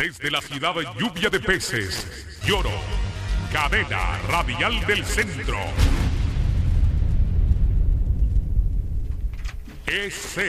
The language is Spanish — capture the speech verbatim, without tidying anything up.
Desde la ciudad lluvia de peces, Lloro, cadena radial del centro. S